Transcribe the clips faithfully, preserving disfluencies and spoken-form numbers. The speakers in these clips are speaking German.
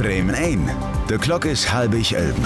Bremen ein. Der Glock ist halb ich elben.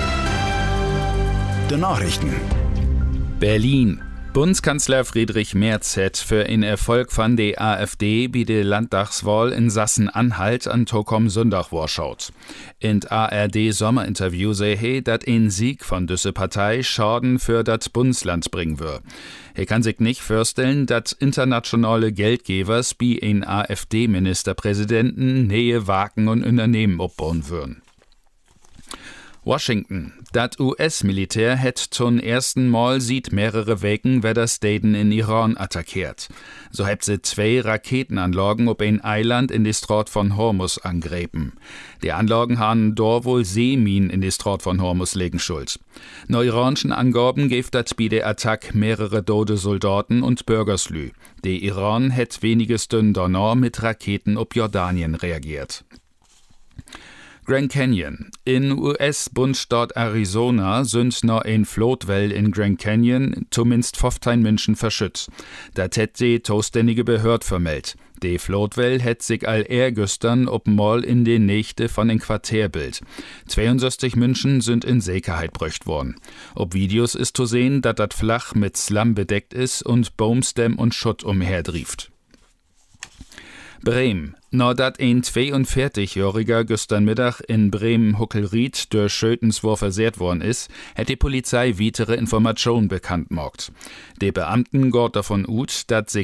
Die Nachrichten. Berlin. Bundeskanzler Friedrich Merz hat für den Erfolg von der AfD bei der Landtagswahl in Sachsen-Anhalt an Tokom Sonntag vorschaut. In A R D-Sommerinterview sei er, dass ein Sieg von dieser Partei Schaden für das Bundesland bringen wird. Er kann sich nicht vorstellen, dass internationale Geldgebers bei ein AfD-Ministerpräsidenten Nähe Wagen und Unternehmen aufbauen würden. Washington. Das U S-Militär hat zum ersten Mal seit mehrere Wochen Wetterstaten in Iran attackiert. So hat sie zwei Raketenanlagen auf ein Eiland in die Strait von Hormuz angreifen. Die Anlagen haben dort wohl Seeminen in die Strait von Hormuz legen schuld. Nach iranischen Angaben gibt das bei der Attack mehrere tote Soldaten und Bürgerslü. Der Iran hat wenige Stunden danach mit Raketen auf Jordanien reagiert. Grand Canyon. In U S-Bundesstaat Arizona sind noch ein Flutwell in Grand Canyon zumindest fünfzehn Menschen verschützt. Das hat die zuständige Behörde vermeldet. Die Flutwell hat sich all ergüstern ob mal in den Nächte von den Quartärbild. zweiundsechzig Menschen sind in Sicherheit brücht worden. Ob Videos ist zu sehen, dass das flach mit Slum bedeckt ist und Baumstämm und Schutt umherdrieft. Bremen. Nachdem ein zweiundvierzigjähriger gestern Mittag in Bremen-Huckelried durch Schötenswurf versehrt worden ist, hat die Polizei weitere Informationen bekannt gemacht. Die Beamten geht davon aus, dass sich